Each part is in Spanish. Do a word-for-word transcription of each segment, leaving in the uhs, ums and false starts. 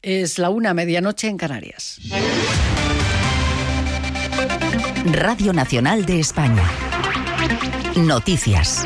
Es la una, medianoche en Canarias. Radio Nacional de España. Noticias.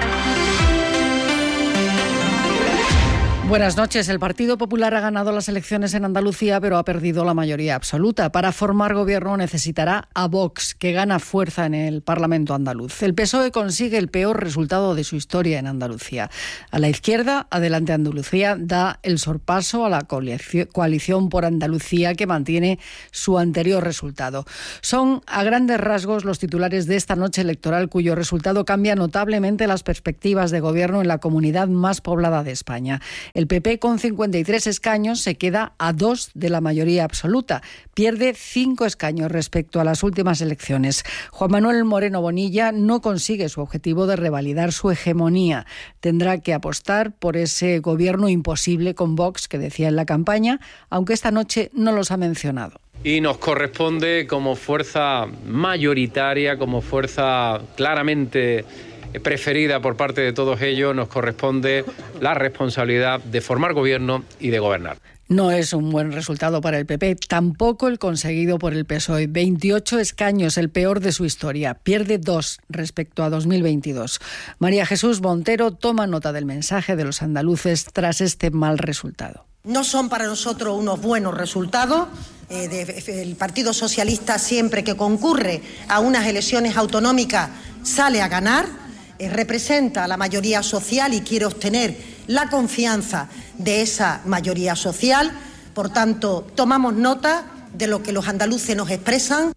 Buenas noches. El Partido Popular ha ganado las elecciones en Andalucía, pero ha perdido la mayoría absoluta. Para formar gobierno necesitará a Vox, que gana fuerza en el Parlamento andaluz. El P S O E consigue el peor resultado de su historia en Andalucía. A la izquierda, Adelante Andalucía, da el sorpaso a la coalición por Andalucía, que mantiene su anterior resultado. Son, a grandes rasgos, los titulares de esta noche electoral, cuyo resultado cambia notablemente las perspectivas de gobierno en la comunidad más poblada de España. El P P, con cincuenta y tres escaños, se queda a dos de la mayoría absoluta. Pierde cinco escaños respecto a las últimas elecciones. Juan Manuel Moreno Bonilla no consigue su objetivo de revalidar su hegemonía. Tendrá que apostar por ese gobierno imposible con Vox, que decía en la campaña, aunque esta noche no los ha mencionado. Y nos corresponde, como fuerza mayoritaria, como fuerza claramente preferida por parte de todos ellos, nos corresponde la responsabilidad de formar gobierno y de gobernar. No es un buen resultado para el P P, tampoco el conseguido por el P S O E. veintiocho escaños, el peor de su historia. Pierde dos respecto a dos mil veintidós. María Jesús Montero toma nota del mensaje de los andaluces tras este mal resultado. No son para nosotros unos buenos resultados. Eh, de, el Partido Socialista, siempre que concurre a unas elecciones autonómicas, sale a ganar. Eh, representa a la mayoría social y quiere obtener la confianza de esa mayoría social. Por tanto, tomamos nota de lo que los andaluces nos expresan.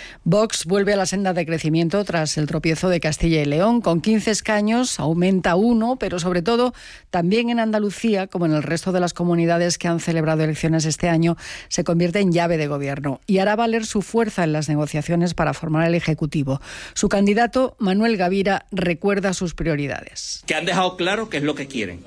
Vox vuelve a la senda de crecimiento tras el tropiezo de Castilla y León. Con quince escaños aumenta uno, pero sobre todo también en Andalucía, como en el resto de las comunidades que han celebrado elecciones este año, se convierte en llave de gobierno y hará valer su fuerza en las negociaciones para formar el Ejecutivo. Su candidato, Manuel Gavira, recuerda sus prioridades. Que han dejado claro qué es lo que quieren.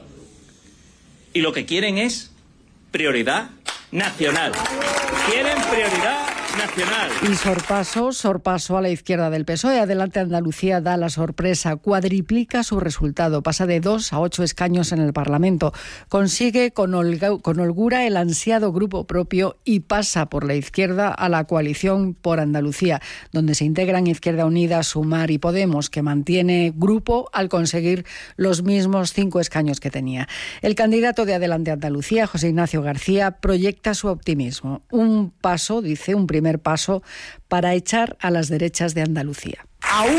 Y lo que quieren es prioridad nacional. Quieren prioridad nacional. Y sorpaso, sorpaso a la izquierda del P S O E. Adelante Andalucía da la sorpresa, cuadriplica su resultado, pasa de dos a ocho escaños en el Parlamento, consigue con, holga, con holgura el ansiado grupo propio y pasa por la izquierda a la coalición por Andalucía, donde se integran Izquierda Unida, Sumar y Podemos, que mantiene grupo al conseguir los mismos cinco escaños que tenía. El candidato de Adelante Andalucía, José Ignacio García, proyecta su optimismo. Un paso, dice, un primer paso para echar a las derechas de Andalucía. Aún,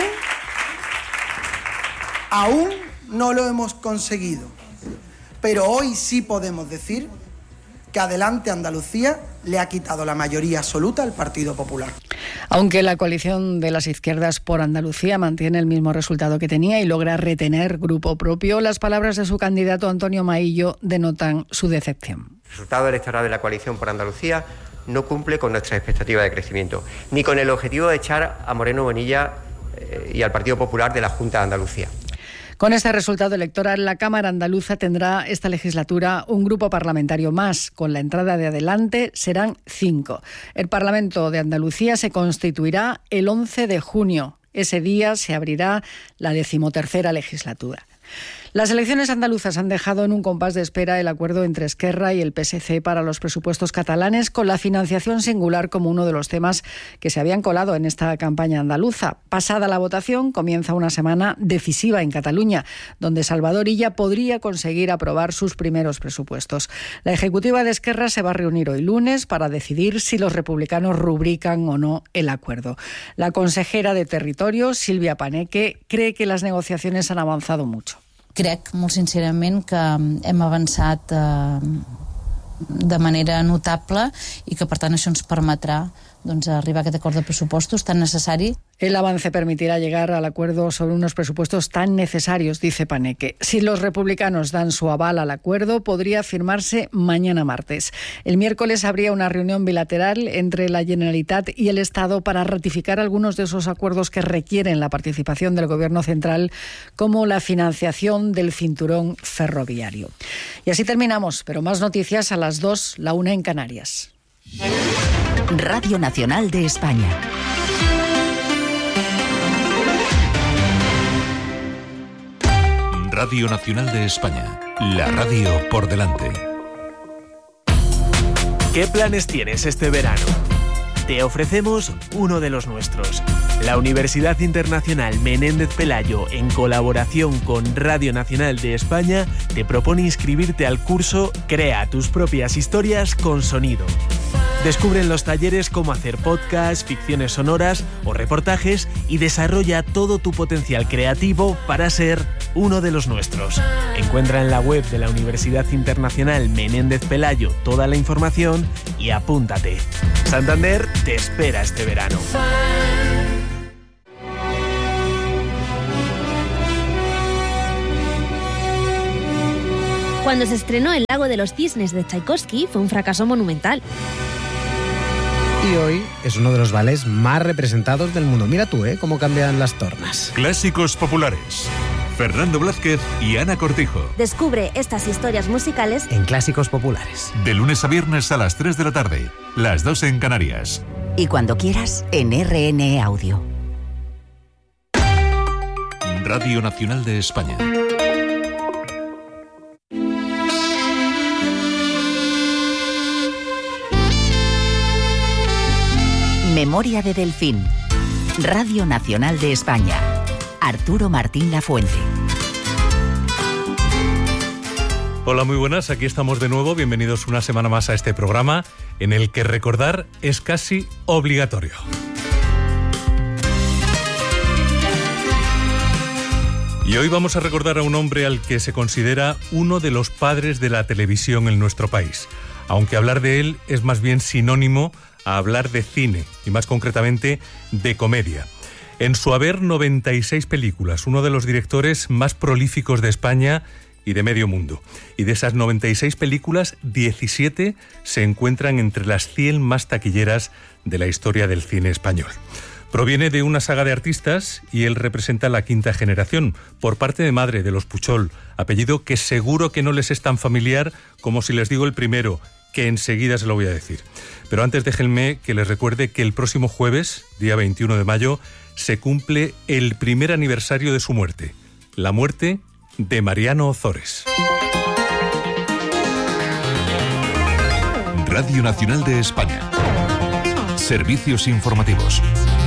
aún no lo hemos conseguido, pero hoy sí podemos decir que Adelante Andalucía le ha quitado la mayoría absoluta al Partido Popular. Aunque la coalición de las izquierdas por Andalucía mantiene el mismo resultado que tenía y logra retener grupo propio, las palabras de su candidato Antonio Maillo denotan su decepción. El resultado electoral de la coalición por Andalucía no cumple con nuestras expectativas de crecimiento, ni con el objetivo de echar a Moreno Bonilla eh, y al Partido Popular de la Junta de Andalucía. Con este resultado electoral, la Cámara Andaluza tendrá esta legislatura un grupo parlamentario más. Con la entrada de Adelante serán cinco. El Parlamento de Andalucía se constituirá el once de junio. Ese día se abrirá la decimotercera legislatura. Las elecciones andaluzas han dejado en un compás de espera el acuerdo entre Esquerra y el P S C para los presupuestos catalanes, con la financiación singular como uno de los temas que se habían colado en esta campaña andaluza. Pasada la votación, comienza una semana decisiva en Cataluña, donde Salvador Illa podría conseguir aprobar sus primeros presupuestos. La ejecutiva de Esquerra se va a reunir hoy lunes para decidir si los republicanos rubrican o no el acuerdo. La consejera de Territorio, Silvia Paneque, cree que las negociaciones han avanzado mucho. Crec, molt sincerament, que hem avançat eh, de manera notable i que, per tant, això ens permetrà doncs, arribar a aquest acord de pressupostos tan necessari. El avance permitirá llegar al acuerdo sobre unos presupuestos tan necesarios, dice Paneque. Si los republicanos dan su aval al acuerdo, podría firmarse mañana martes. El miércoles habría una reunión bilateral entre la Generalitat y el Estado para ratificar algunos de esos acuerdos que requieren la participación del Gobierno central, como la financiación del cinturón ferroviario. Y así terminamos, pero más noticias a las dos, la una en Canarias. Radio Nacional de España. Radio Nacional de España, la radio por delante. ¿Qué planes tienes este verano? Te ofrecemos uno de los nuestros. La Universidad Internacional Menéndez Pelayo, en colaboración con Radio Nacional de España, te propone inscribirte al curso Crea tus propias historias con sonido. Descubre en los talleres cómo hacer podcasts, ficciones sonoras o reportajes y desarrolla todo tu potencial creativo para ser uno de los nuestros. Encuentra en la web de la Universidad Internacional Menéndez Pelayo toda la información y apúntate. Santander te espera este verano. Cuando se estrenó El lago de los cisnes de Tchaikovsky fue un fracaso monumental. Y hoy es uno de los ballets más representados del mundo. Mira tú, ¿eh? Cómo cambian las tornas. Clásicos populares. Fernando Blázquez y Ana Cortijo. Descubre estas historias musicales en Clásicos Populares. De lunes a viernes a las tres de la tarde, las dos en Canarias. Y cuando quieras, en R N E Audio. Radio Nacional de España. Memoria de Delfín. Radio Nacional de España. Arturo Martín Lafuente. Hola, muy buenas. Aquí estamos de nuevo. Bienvenidos una semana más a este programa en el que recordar es casi obligatorio. Y hoy vamos a recordar a un hombre al que se considera uno de los padres de la televisión en nuestro país, aunque hablar de él es más bien sinónimo a hablar de cine, y más concretamente de comedia. En su haber, noventa y seis películas, uno de los directores más prolíficos de España y de medio mundo. Y de esas noventa y seis películas, diecisiete se encuentran entre las cien más taquilleras de la historia del cine español. Proviene de una saga de artistas y él representa la quinta generación, por parte de madre de los Puchol, apellido que seguro que no les es tan familiar como si les digo el primero, que enseguida se lo voy a decir. Pero antes déjenme que les recuerde que el próximo jueves, día veintiuno de mayo, se cumple el primer aniversario de su muerte, la muerte de Mariano Ozores. Radio Nacional de España. Servicios informativos.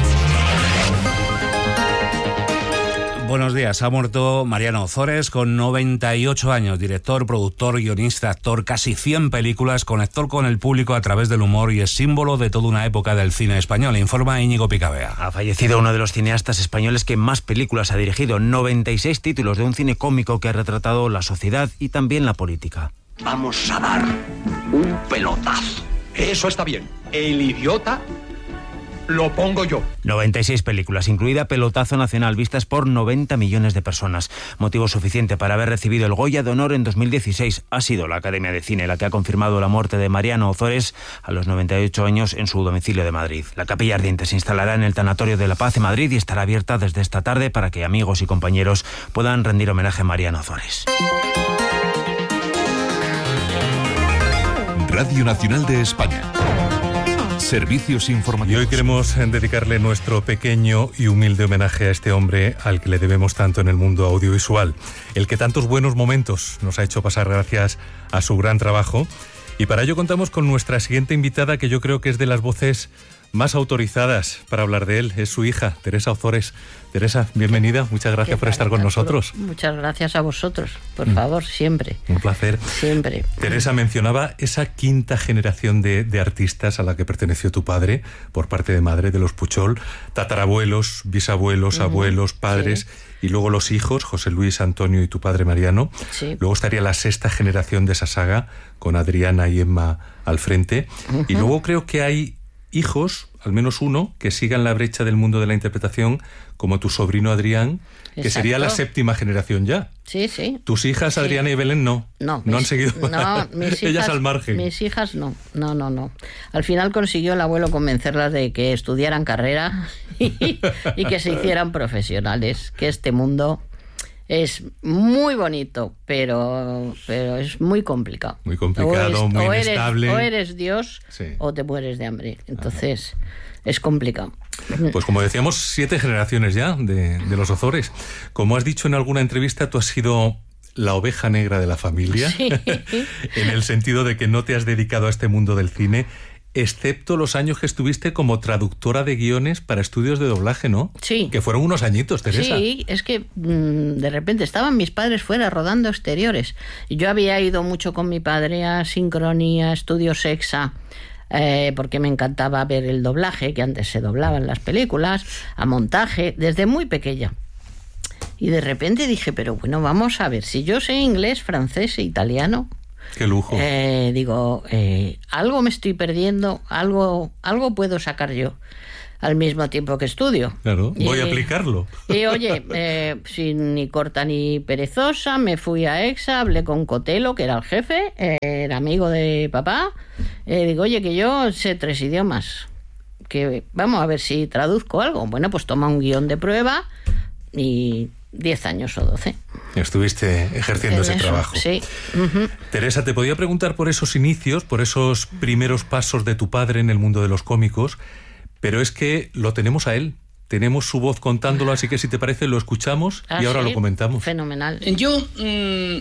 Buenos días. Ha muerto Mariano Ozores con noventa y ocho años, director, productor, guionista, actor, casi cien películas, conector con el público a través del humor y es símbolo de toda una época del cine español, informa Íñigo Picabea. Ha fallecido uno de los cineastas españoles que más películas ha dirigido, noventa y seis títulos de un cine cómico que ha retratado la sociedad y también la política. Vamos a dar un pelotazo. Eso está bien. El idiota lo pongo yo. noventa y seis películas, incluida Pelotazo Nacional, vistas por noventa millones de personas. Motivo suficiente para haber recibido el Goya de Honor en dos mil dieciséis. Ha sido la Academia de Cine la que ha confirmado la muerte de Mariano Ozores a los noventa y ocho años en su domicilio de Madrid. La Capilla Ardiente se instalará en el Tanatorio de la Paz de Madrid y estará abierta desde esta tarde para que amigos y compañeros puedan rendir homenaje a Mariano Ozores. Radio Nacional de España. Servicios informativos. Y hoy queremos dedicarle nuestro pequeño y humilde homenaje a este hombre al que le debemos tanto en el mundo audiovisual, el que tantos buenos momentos nos ha hecho pasar gracias a su gran trabajo. Y para ello contamos con nuestra siguiente invitada, que yo creo que es de las voces más autorizadas para hablar de él. Es su hija, Teresa Ozores. Teresa, bienvenida. Muchas gracias por estar con nosotros. Muchas gracias a vosotros, por mm. favor, siempre. Un placer. Siempre. Teresa mencionaba esa quinta generación de, de artistas a la que perteneció tu padre, por parte de madre, de los Puchol, tatarabuelos, bisabuelos, uh-huh. abuelos, padres, sí. Y luego los hijos, José Luis, Antonio y tu padre Mariano. Sí. Luego estaría la sexta generación de esa saga, con Adriana y Emma al frente. Uh-huh. Y luego creo que hay hijos, al menos uno, que sigan la brecha del mundo de la interpretación, como tu sobrino Adrián, que Exacto. sería la séptima generación ya. Sí, sí. Tus hijas, sí. Adriana y Belén, no. No. No mis, han seguido. No, mis hijas, ellas al margen. Mis hijas no. No, no, no. Al final consiguió el abuelo convencerlas de que estudiaran carrera y, y que se hicieran profesionales, que este mundo es muy bonito, pero, pero es muy complicado. Muy complicado, o es, muy o eres, inestable. O eres Dios sí. o te mueres de hambre. Entonces, Ajá. es complicado. Pues como decíamos, siete generaciones ya de, de los Ozores. Como has dicho en alguna entrevista, tú has sido la oveja negra de la familia, Sí. en el sentido de que no te has dedicado a este mundo del cine, excepto los años que estuviste como traductora de guiones para estudios de doblaje, ¿no? Sí. Que fueron unos añitos, Teresa. Sí, es que mmm, de repente estaban mis padres fuera rodando exteriores. Y yo había ido mucho con mi padre a Sincronía, Estudios EXA, eh, porque me encantaba ver el doblaje, que antes se doblaban las películas, a montaje, desde muy pequeña. Y de repente dije, pero bueno, vamos a ver, si yo sé inglés, francés e italiano... ¡Qué lujo! Eh, digo, eh, algo me estoy perdiendo, algo, algo puedo sacar yo al mismo tiempo que estudio. Claro, voy y, a aplicarlo. Y oye, eh, sin ni corta ni perezosa, me fui a EXA, hablé con Cotelo, que era el jefe, eh, era amigo de papá. Eh, digo, oye, que yo sé tres idiomas, que vamos a ver si traduzco algo. Bueno, pues toma un guión de prueba y diez años o doce. Estuviste ejerciendo En ese eso, trabajo. Sí. Uh-huh. Teresa, te podía preguntar por esos inicios, por esos primeros pasos de tu padre en el mundo de los cómicos, pero es que lo tenemos a él. Tenemos su voz contándolo, así que si te parece lo escuchamos Ah, y ahora sí, lo comentamos. Fenomenal. Yo mmm,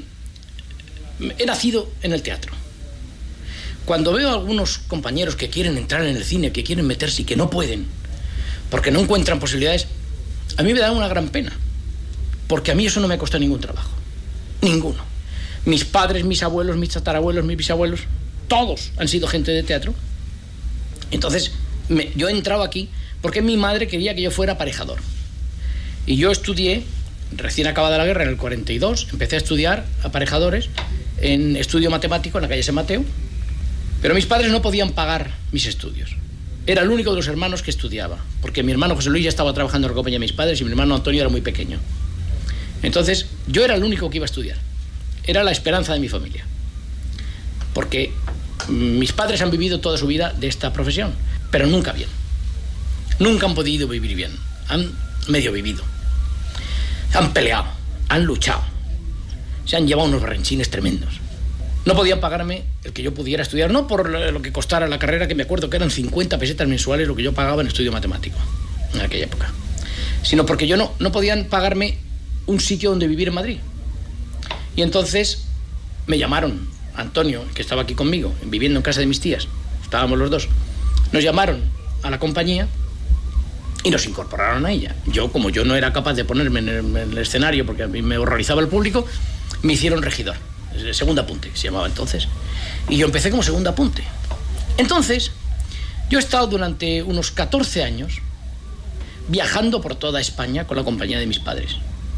he nacido en el teatro. Cuando veo a algunos compañeros que quieren entrar en el cine, que quieren meterse y que no pueden, porque no encuentran posibilidades, a mí me da una gran pena. Porque a mí eso no me costó ningún trabajo. Ninguno. Mis padres, mis abuelos, mis tatarabuelos, mis bisabuelos, todos han sido gente de teatro. Entonces, me, yo he entrado aquí porque mi madre quería que yo fuera aparejador. Y yo estudié, recién acabada la guerra, en el cuarenta y dos, empecé a estudiar aparejadores en estudio matemático en la calle San Mateo, pero mis padres no podían pagar mis estudios. Era el único de los hermanos que estudiaba, porque mi hermano José Luis ya estaba trabajando en la compañía de mis padres y mi hermano Antonio era muy pequeño. Entonces, yo era el único que iba a estudiar. Era la esperanza de mi familia. Porque mis padres han vivido toda su vida de esta profesión, pero nunca bien. Nunca han podido vivir bien. Han medio vivido. Han peleado, han luchado. Se han llevado unos berrenchines tremendos. No podían pagarme el que yo pudiera estudiar, no por lo que costara la carrera, que me acuerdo que eran cincuenta pesetas mensuales lo que yo pagaba en estudio matemático en aquella época, sino porque yo no, no podían pagarme un sitio donde vivir en Madrid. Y entonces me llamaron, Antonio, que estaba aquí conmigo, viviendo en casa de mis tías, estábamos los dos, nos llamaron a la compañía y nos incorporaron a ella. Yo, como yo no era capaz de ponerme en el, en el escenario porque a mí me horrorizaba el público, me hicieron regidor, segundo apunte, que se llamaba entonces, y yo empecé como segundo apunte. Entonces, yo he estado durante unos catorce años viajando por toda España con la compañía de mis padres.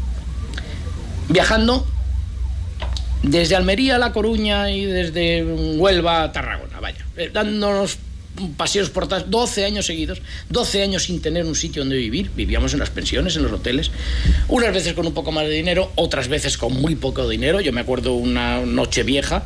Viajando desde Almería a La Coruña y desde Huelva a Tarragona, vaya, dándonos paseos por doce años seguidos, doce años sin tener un sitio donde vivir. Vivíamos en las pensiones, en los hoteles, unas veces con un poco más de dinero, otras veces con muy poco dinero. Yo me acuerdo una noche vieja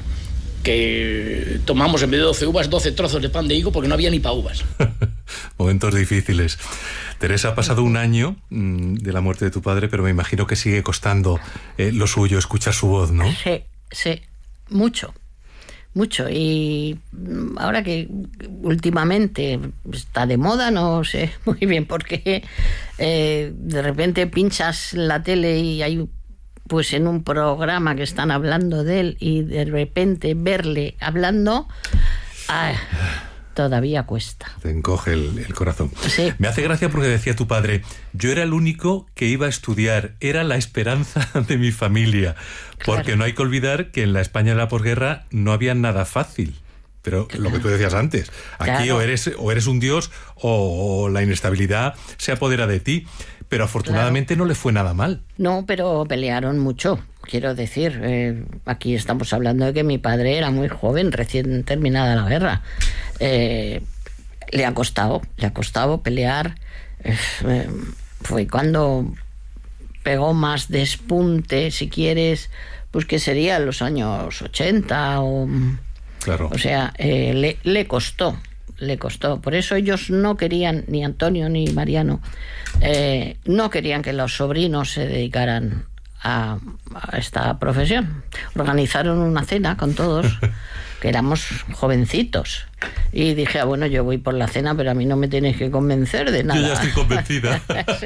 que tomamos en vez de doce uvas, doce trozos de pan de higo porque no había ni pa' uvas. Momentos difíciles. Teresa, ha pasado un año mmm, de la muerte de tu padre, pero me imagino que sigue costando eh, lo suyo, escuchar su voz, ¿no? Sí, sí, mucho, mucho. Y ahora que últimamente está de moda, no sé muy bien por qué, eh, de repente pinchas la tele y hay, pues en un programa que están hablando de él y de repente verle hablando... ¡ay! Todavía cuesta. Te encoge el, el corazón. Sí. Me hace gracia porque decía tu padre, yo era el único que iba a estudiar, era la esperanza de mi familia, porque claro, no hay que olvidar que en la España de la posguerra no había nada fácil. Pero claro, lo que tú decías antes, aquí claro, o eres o eres un dios o, o la inestabilidad se apodera de ti. Pero afortunadamente claro, no le fue nada mal. No, pero pelearon mucho. Quiero decir, eh, aquí estamos hablando de que mi padre era muy joven, recién terminada la guerra. Eh, le ha costado, le ha costado pelear. Eh, eh, fue cuando pegó más despunte, si quieres, pues que sería en los años ochenta o... Claro. O sea, eh, le, le costó. Le costó. Por eso ellos no querían, ni Antonio ni Mariano, eh, no querían que los sobrinos se dedicaran a, a esta profesión. Organizaron una cena con todos que éramos jovencitos. Y dije, ah, bueno, yo voy por la cena, pero a mí no me tenéis que convencer de nada. Yo ya estoy convencida. Sí.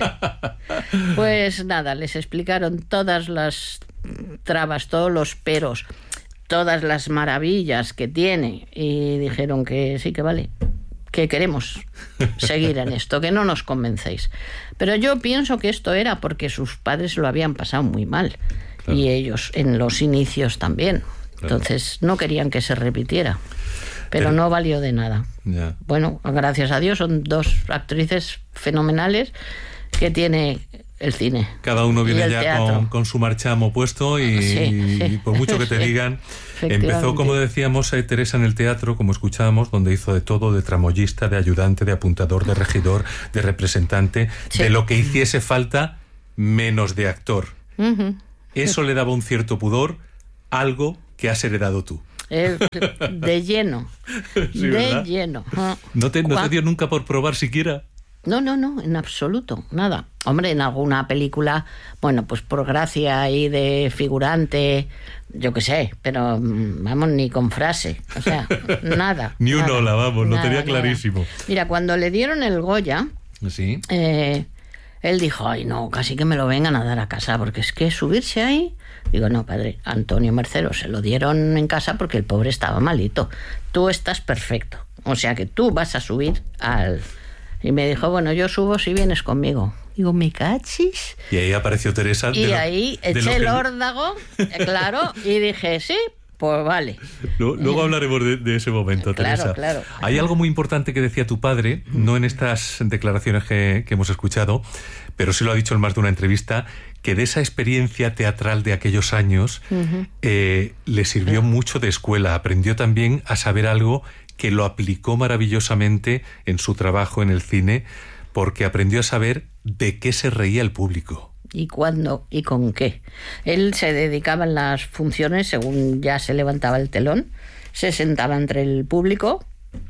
Pues nada, les explicaron todas las trabas, todos los peros, todas las maravillas que tiene, y dijeron que sí, que vale, que queremos seguir en esto, que no nos convencéis. Pero yo pienso que esto era porque sus padres lo habían pasado muy mal, claro. Y ellos en los inicios también. Claro. Entonces no querían que se repitiera. Pero, Pero no valió de nada. Yeah. Bueno, gracias a Dios son dos actrices fenomenales que tiene el cine. Cada uno viene ya con, con su marchamo puesto y, sí, sí. y por mucho que te sí. digan, empezó, como decíamos, eh, Teresa en el teatro, como escuchábamos, donde hizo de todo, de tramoyista, de ayudante, de apuntador, de regidor, de representante, sí. de lo que hiciese falta, menos de actor. Uh-huh. Eso le daba un cierto pudor, algo que has heredado tú. Eh, de lleno, sí, de ¿verdad? lleno. ¿No te, ¿No te dio nunca por probar siquiera? No, no, no, en absoluto, nada. Hombre, en alguna película, bueno, pues por gracia ahí de figurante, yo qué sé, pero vamos, ni con frase, o sea, nada. Ni un nada, hola, vamos, nada, lo tenía clarísimo. Nada. Mira, cuando le dieron el Goya, ¿sí? eh, él dijo, ay, no, casi que me lo vengan a dar a casa, porque es que subirse ahí... Digo, no, padre, Antonio Mercero se lo dieron en casa porque el pobre estaba malito. Tú estás perfecto, o sea que tú vas a subir al... Y me dijo, bueno, yo subo si vienes conmigo. Digo, ¿me cachis? Y ahí apareció Teresa. Y lo, ahí eché el órdago, claro, y dije, sí, pues vale. Luego, luego hablaremos de, de ese momento, claro, Teresa. Claro. Hay algo muy importante que decía tu padre, no en estas declaraciones que, que hemos escuchado, pero sí lo ha dicho en más de una entrevista, que de esa experiencia teatral de aquellos años uh-huh. eh, le sirvió uh-huh. mucho de escuela. Aprendió también a saber algo que lo aplicó maravillosamente en su trabajo en el cine, porque aprendió a saber de qué se reía el público. Y cuándo y con qué. Él se dedicaba en las funciones, según ya se levantaba el telón, se sentaba entre el público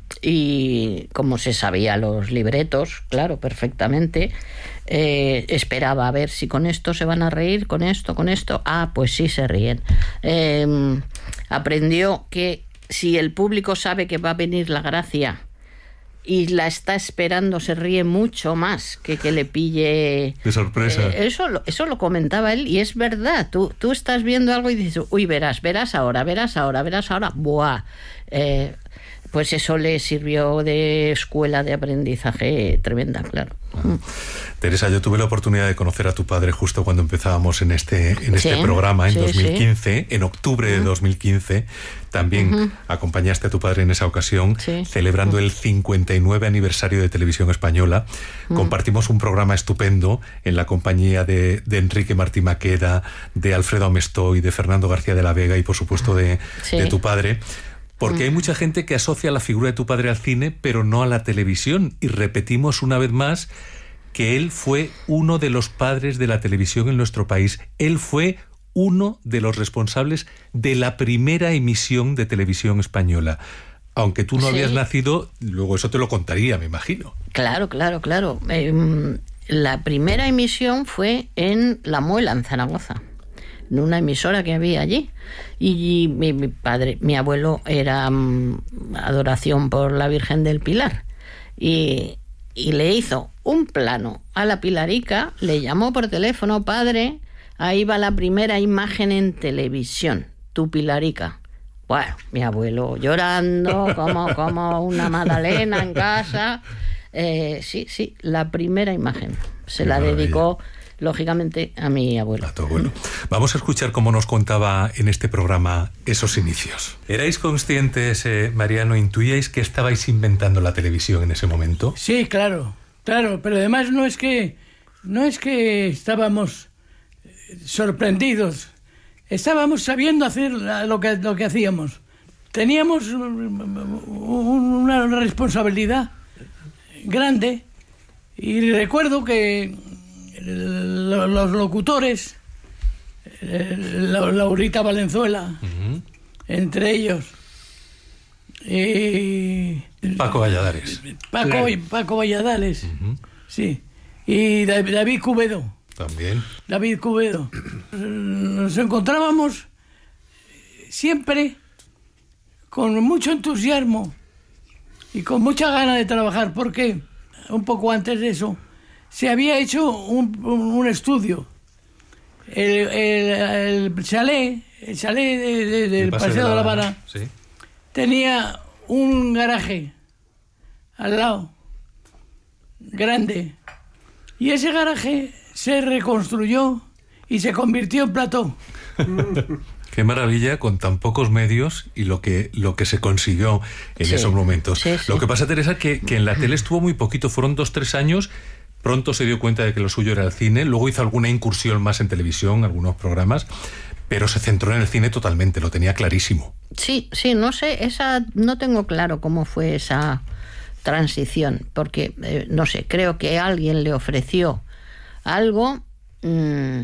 y, como se sabía los libretos, claro, perfectamente, eh, esperaba a ver si con esto se van a reír, con esto, con esto. Ah, pues sí se ríen. Eh, aprendió que si el público sabe que va a venir la gracia y la está esperando, se ríe mucho más que que le pille... De sorpresa. Eh, eso, lo, eso lo comentaba él, y es verdad. Tú, tú estás viendo algo y dices, uy, verás, verás ahora, verás ahora, verás ahora. ¡Buah! Eh, pues eso le sirvió de escuela de aprendizaje tremenda, claro. Ah. Teresa, yo tuve la oportunidad de conocer a tu padre justo cuando empezábamos en este, en este sí, programa, en sí, dos mil quince, sí. En octubre uh-huh. de dos mil quince. También uh-huh. acompañaste a tu padre en esa ocasión, sí. celebrando uh-huh. el cincuenta y nueve aniversario de Televisión Española. Uh-huh. Compartimos un programa estupendo en la compañía de, de Enrique Martí Maqueda, de Alfredo Amestoy, de Fernando García de la Vega y, por supuesto, de, sí. de tu padre. Porque hay mucha gente que asocia la figura de tu padre al cine, pero no a la televisión. Y repetimos una vez más que él fue uno de los padres de la televisión en nuestro país. Él fue uno de los responsables de la primera emisión de televisión española. Aunque tú no sí. habías nacido, luego eso te lo contaría, me imagino. Claro, claro, claro. Eh, la primera emisión fue en La Muela, en Zaragoza, en una emisora que había allí. Y mi, mi padre, mi abuelo era um, adoración por la Virgen del Pilar. Y, y le hizo un plano a la Pilarica, le llamó por teléfono, padre, ahí va la primera imagen en televisión, tu Pilarica. Bueno, mi abuelo llorando, como, como una magdalena en casa. Eh, sí, sí, la primera imagen. Se Qué la maravilla. Dedicó... lógicamente a mi abuelo. A tu abuelo. Vamos a escuchar cómo nos contaba en este programa esos inicios. ¿Erais conscientes, eh, Mariano, intuíais que estabais inventando la televisión en ese momento? Sí, claro, claro, pero además no es que no es que estábamos sorprendidos, estábamos sabiendo hacer lo que, lo que hacíamos. Teníamos una responsabilidad grande y recuerdo que los locutores, Laurita Valenzuela, uh-huh. entre ellos, y Paco Valladares. Paco, claro. y Paco Valladares, uh-huh. sí, y David Cubedo. También. David Cubedo. Nos encontrábamos siempre con mucho entusiasmo y con mucha ganas de trabajar, porque un poco antes de eso se había hecho un, un, un estudio. El, el, el chalet, el chalet de, de, del Paseo de la Habana, sí, tenía un garaje al lado, grande, y ese garaje se reconstruyó y se convirtió en plató. Qué maravilla con tan pocos medios y lo que, lo que se consiguió en sí, esos momentos. Sí, sí. Lo que pasa, Teresa, que, que en la tele estuvo muy poquito, fueron dos, tres años. Pronto se dio cuenta de que lo suyo era el cine, luego hizo alguna incursión más en televisión, algunos programas, pero se centró en el cine totalmente, lo tenía clarísimo. Sí, sí, no sé, esa no tengo claro cómo fue esa transición, porque, eh, no sé, creo que alguien le ofreció algo, mmm,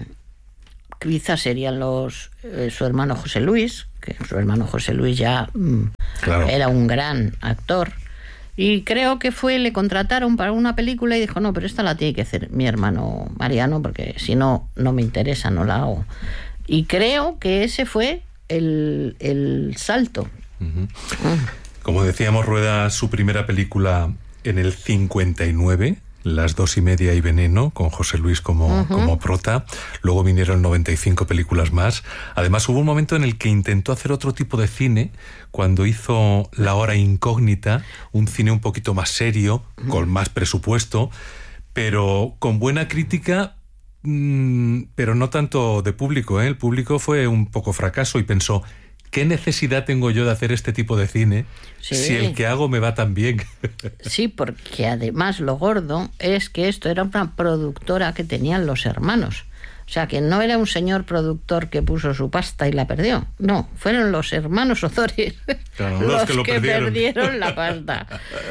quizás serían los eh, su hermano José Luis, que su hermano José Luis ya mmm, claro. era un gran actor, y creo que fue, le contrataron para una película y dijo, no, pero esta la tiene que hacer mi hermano Mariano, porque si no, no me interesa, no la hago. Y creo que ese fue el, el salto. Uh-huh. Como decíamos, rueda su primera película en el cincuenta y nueve, Las dos y media y Veneno, con José Luis como, uh-huh. como prota. Luego vinieron noventa y cinco películas más. Además, hubo un momento en el que intentó hacer otro tipo de cine, cuando hizo La hora incógnita, un cine un poquito más serio, uh-huh. con más presupuesto, pero con buena crítica, mmm, pero no tanto de público, ¿eh? El público fue un poco fracaso y pensó, ¿qué necesidad tengo yo de hacer este tipo de cine sí. si el que hago me va tan bien? Sí, porque además lo gordo es que esto era una productora que tenían los hermanos. O sea, que no era un señor productor que puso su pasta y la perdió. No, fueron los hermanos Ozores claro, los, los que, lo que perdieron. perdieron la pasta.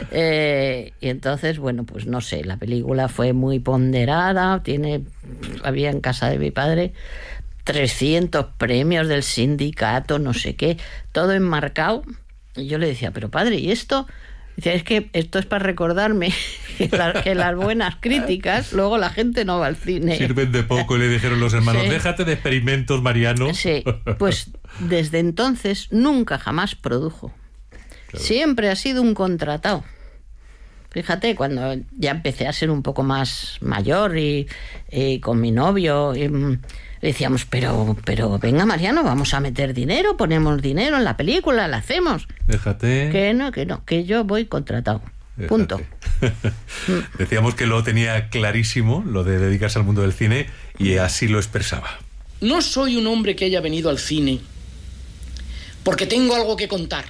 Eh, y entonces, bueno, pues no sé, la película fue muy ponderada, tiene, había en casa de mi padre trescientos premios del sindicato, no sé qué, todo enmarcado. Y yo le decía, pero padre, ¿y esto? Dice, es que esto es para recordarme que, la, que las buenas críticas, luego la gente no va al cine. Sirven de poco, le dijeron los hermanos. Sí. Déjate de experimentos, Mariano. Sí, pues desde entonces nunca jamás produjo. Claro. Siempre ha sido un contratado. Fíjate, cuando ya empecé a ser un poco más mayor y, y con mi novio, y, le decíamos, pero, pero venga Mariano, vamos a meter dinero, ponemos dinero en la película, la hacemos. Déjate. Que no, que no, que yo voy contratado. Déjate. Punto. Decíamos que lo tenía clarísimo, lo de dedicarse al mundo del cine, y así lo expresaba. No soy un hombre que haya venido al cine porque tengo algo que contar.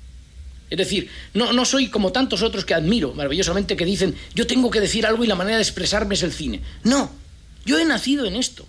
Es decir, no, no soy como tantos otros que admiro maravillosamente, que dicen, yo tengo que decir algo y la manera de expresarme es el cine. No, yo he nacido en esto.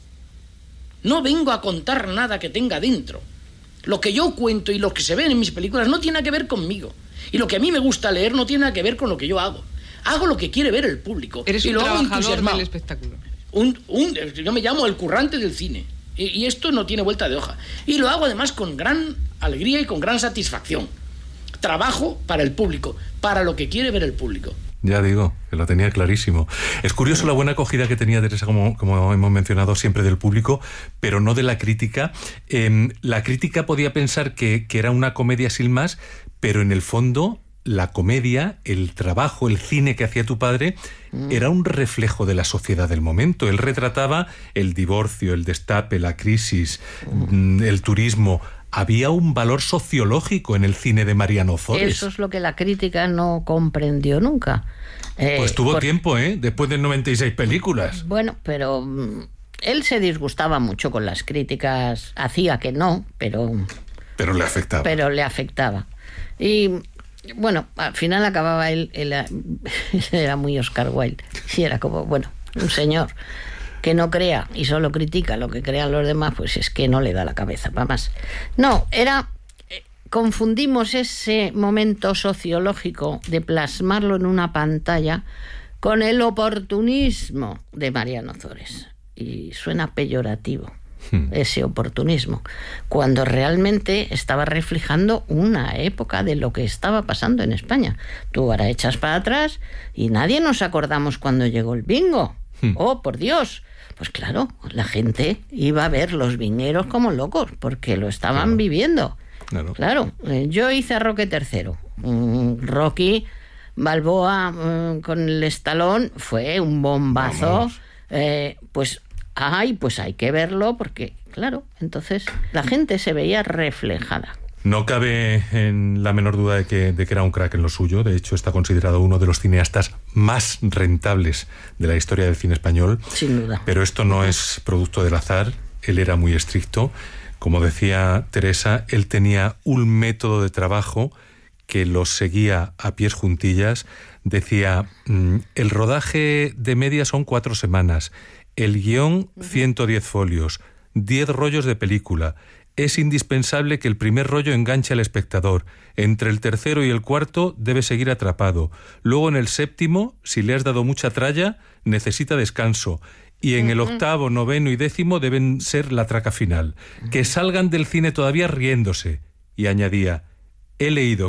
No vengo a contar nada que tenga dentro. Lo que yo cuento y lo que se ven en mis películas no tiene que ver conmigo. Y lo que a mí me gusta leer no tiene nada que ver con lo que yo hago. Hago lo que quiere ver el público. Eres y un lo hago trabajador del espectáculo. Un, un, yo me llamo el currante del cine. Y, y esto no tiene vuelta de hoja. Y lo hago además con gran alegría y con gran satisfacción. Trabajo para el público, para lo que quiere ver el público. Ya digo, que lo tenía clarísimo. Es curioso la buena acogida que tenía Teresa, como, como hemos mencionado, siempre del público, pero no de la crítica. Eh, la crítica podía pensar que, que era una comedia sin más, pero en el fondo la comedia, el trabajo, el cine que hacía tu padre, mm. era un reflejo de la sociedad del momento. Él retrataba el divorcio, el destape, la crisis, mm. el turismo. Había un valor sociológico en el cine de Mariano Ozores. Eso es lo que la crítica no comprendió nunca. Eh, pues tuvo por... tiempo, ¿eh? Después de noventa y seis películas. Bueno, pero um, él se disgustaba mucho con las críticas. Hacía que no, pero... Pero le afectaba. Pero le afectaba. Y, bueno, al final acababa él... él, él era muy Oscar Wilde. Sí, era como, bueno, un señor que no crea y solo critica lo que crean los demás, pues es que no le da la cabeza para más. No, era... Confundimos ese momento sociológico de plasmarlo en una pantalla con el oportunismo de Mariano Ozores. Y suena peyorativo, hmm. ese oportunismo, cuando realmente estaba reflejando una época de lo que estaba pasando en España. Tú ahora echas para atrás y nadie nos acordamos cuando llegó el bingo. Hmm. ¡Oh, por Dios! Pues claro, la gente iba a ver los vingueros como locos, porque lo estaban claro. viviendo. Claro, claro eh, yo hice a Roque tercero. Mm, Rocky Balboa mm, con el Stallone fue un bombazo. Eh, pues, ay, pues hay que verlo porque, claro, entonces la gente se veía reflejada. No cabe en la menor duda de que, de que era un crack en lo suyo. De hecho, está considerado uno de los cineastas más rentables de la historia del cine español. Sin duda. Pero esto no es producto del azar. Él era muy estricto. Como decía Teresa, él tenía un método de trabajo que los seguía a pies juntillas. Decía, el rodaje de media son cuatro semanas, el guión ciento diez folios, diez rollos de película. Es indispensable que el primer rollo enganche al espectador. Entre el tercero y el cuarto debe seguir atrapado. Luego en el séptimo, si le has dado mucha tralla, necesita descanso. Y en el octavo, noveno y décimo deben ser la traca final. Que salgan del cine todavía riéndose. Y añadía, he leído